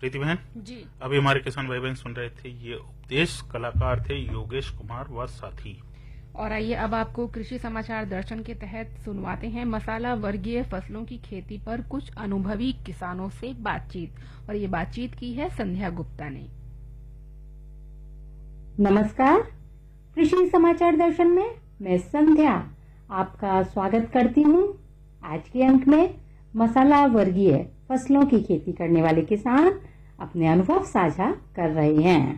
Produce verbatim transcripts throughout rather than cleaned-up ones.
प्रीति बहन जी। अभी हमारे किसान भाई बहन सुन रहे थे, ये उपदेश कलाकार थे योगेश कुमार व साथी। और आइए अब आपको कृषि समाचार दर्शन के तहत सुनवाते हैं मसाला वर्गीय फसलों की खेती पर कुछ अनुभवी किसानों से बातचीत। और ये बातचीत की है संध्या गुप्ता ने। नमस्कार, कृषि समाचार दर्शन में मैं संध्या आपका स्वागत करती हूँ। आज के अंक में मसाला वर्गीय फसलों की खेती करने वाले किसान अपने अनुभव साझा कर रहे हैं।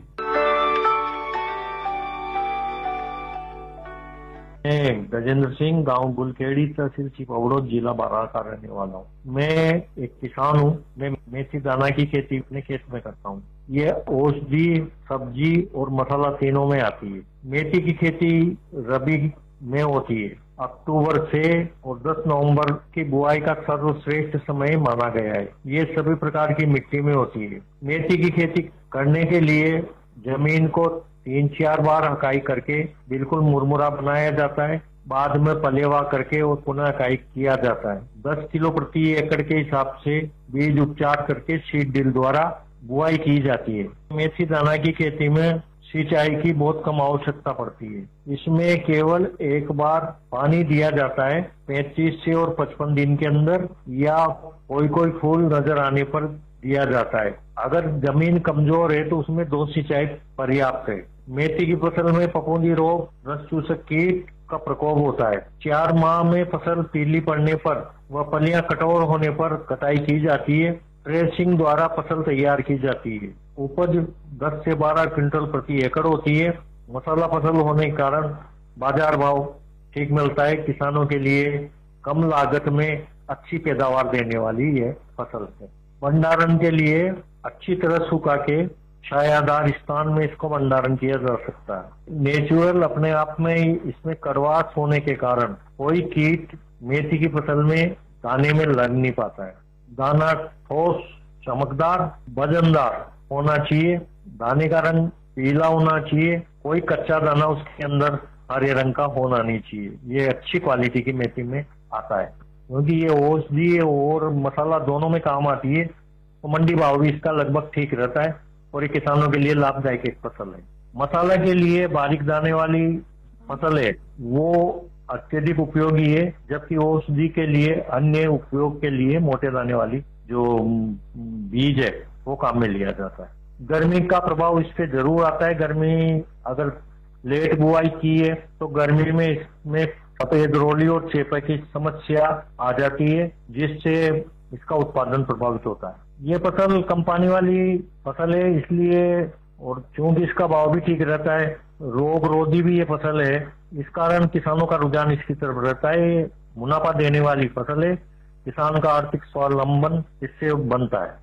मैं गजेंद्र सिंह, गांव गुलकेड़ी, तहसील चिपौड़ो, जिला बारां का रहने वाला हूँ। मैं एक किसान हूँ। मैं मेथी दाना की खेती अपने खेत में करता हूँ। ये औषधि, सब्जी और मसाला तीनों में आती है। मेथी की खेती रबी में होती है। अक्टूबर से और दस नवंबर की बुआई का सर्वश्रेष्ठ समय माना गया है। ये सभी प्रकार की मिट्टी में होती है। मेथी की खेती करने के लिए जमीन को तीन चार बार हकाई करके बिल्कुल मुरमुरा बनाया जाता है। बाद में पलेवा करके और पुनः हकाई किया जाता है। दस किलो प्रति एकड़ के हिसाब से बीज उपचार करके सीड ड्रिल द्वारा बुआई की जाती है। मेथी दाना की खेती में सिंचाई की बहुत कम आवश्यकता पड़ती है। इसमें केवल एक बार पानी दिया जाता है, पैंतीस से और पचपन दिन के अंदर, या कोई कोई फूल नजर आने पर दिया जाता है। अगर जमीन कमजोर है तो उसमें दो सिंचाई पर्याप्त है। मेथी की फसल में फफूंदी रोग, रस चूसक कीट का प्रकोप होता है। चार माह में फसल पीली पड़ने पर व फलियां कठोर होने पर कटाई की जाती है। थ्रेसिंग द्वारा फसल तैयार की जाती है। उपज दस से बारह क्विंटल प्रति एकड़ होती है। मसाला फसल होने के कारण बाजार भाव ठीक मिलता है। किसानों के लिए कम लागत में अच्छी पैदावार देने वाली ये फसल है। भंडारण के लिए अच्छी तरह सुखा के छायादार स्थान में इसको भंडारण किया जा सकता है। नेचुरल अपने आप में ही इसमें करवास होने के कारण कोई कीट मेथी की फसल में दाने में लग नहीं पाता है। दाना ठोस, चमकदार, वजनदार होना चाहिए। दाने का रंग पीला होना चाहिए। कोई कच्चा दाना उसके अंदर हरे रंग का होना नहीं चाहिए। ये अच्छी क्वालिटी की मेथी में आता है, क्योंकि ये औषधि और मसाला दोनों में काम आती है। तो मंडी भाव भी इसका लगभग ठीक रहता है और ये किसानों के लिए लाभदायक एक फसल है। मसाला के लिए बारीक दाने वाली फसल है वो अत्यधिक उपयोगी है, जबकि औषधि के लिए, अन्य उपयोग के लिए मोटे दाने वाली जो बीज है वो काम में लिया जाता है। गर्मी का प्रभाव इस पे जरूर आता है। गर्मी अगर लेट बुआई की है तो गर्मी में इसमें सफेद रोली और चेपा की समस्या आ जाती है, जिससे इसका उत्पादन प्रभावित होता है। ये फसल कंपनी वाली फसल है, इसलिए और चूंकि इसका भाव भी ठीक रहता है, रोग रोधी भी ये फसल है, इस कारण किसानों का रुझान इसकी तरफ रहता है। मुनाफा देने वाली फसल है। किसान का आर्थिक स्वावलंबन इससे बनता है।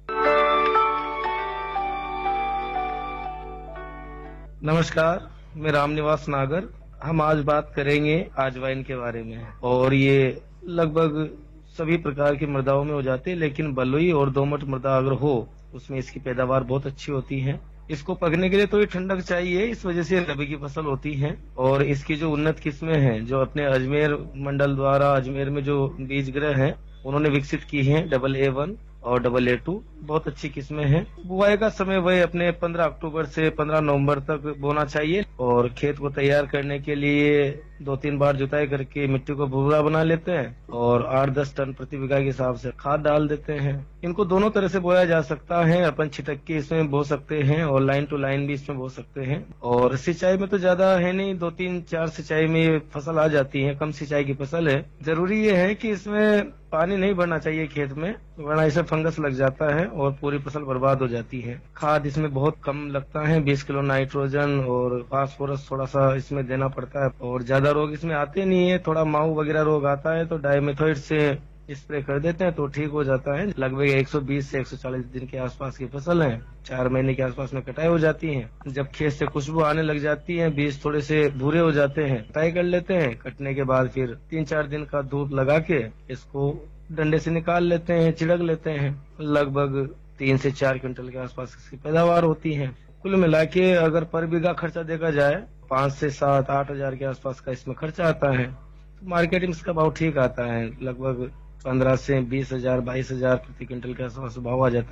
नमस्कार, मैं रामनिवास नागर। हम आज बात करेंगे अजवाइन के बारे में। और ये लगभग सभी प्रकार की मृदाओं में हो जाती है, लेकिन बलुई और दोमट मृदा अगर हो उसमें इसकी पैदावार बहुत अच्छी होती है। इसको पकने के लिए थोड़ी ठंडक चाहिए, इस वजह से रबी की फसल होती है। और इसकी जो उन्नत किस्में हैं, जो अपने अजमेर मंडल द्वारा अजमेर में जो बीज गृह है उन्होंने विकसित की है, डबल ए वन और डबल ए टू, बहुत अच्छी किस्में हैं। बुआई का समय वह अपने पंद्रह अक्टूबर से पंद्रह नवंबर तक बोना चाहिए। और खेत को तैयार करने के लिए दो तीन बार जुताई करके मिट्टी को भुरभुरा बना लेते हैं और आठ दस टन प्रति बीघा के हिसाब से खाद डाल देते हैं। इनको दोनों तरह से बोया जा सकता है। अपन छिटक के इसमें बो सकते हैं और लाइन टू लाइन भी इसमें बो सकते हैं। और सिंचाई में तो ज्यादा है नहीं, दो तीन चार सिंचाई में फसल आ जाती है। कम सिंचाई की फसल है। जरूरी ये है कि इसमें पानी नहीं भरना चाहिए खेत में, वरना इसे फंगस लग जाता है और पूरी फसल बर्बाद हो जाती है। खाद इसमें बहुत कम लगता है, बीस किलो नाइट्रोजन और फास्फोरस थोड़ा सा इसमें देना पड़ता है। और ज्यादा रोग इसमें आते नहीं है। थोड़ा माऊ वगैरह रोग आता है तो डाइमेथोइड से स्प्रे कर देते हैं तो ठीक हो जाता है। लगभग एक सौ बीस से एक सौ चालीस दिन के आसपास की फसल है। चार महीने के आसपास में कटाई हो जाती है। जब खेत से खुशबू आने लग जाती है, बीज थोड़े से भूरे हो जाते हैं, कटाई कर लेते हैं। कटने के बाद फिर तीन चार दिन का धूप लगा के इसको डंडे से निकाल लेते हैं, छिड़क लेते हैं। लगभग तीन से चार क्विंटल के आसपास इसकी पैदावार होती है। कुल मिला के अगर पर बीघा खर्चा देखा जाए पाँच से सात आठ हजार के आसपास का इसमें खर्चा आता है। तो मार्केट में इसका भाव ठीक आता है, लगभग पंद्रह से बीस हजार बाईस हजार प्रति क्विंटल के आसपास भाव आ जाता है।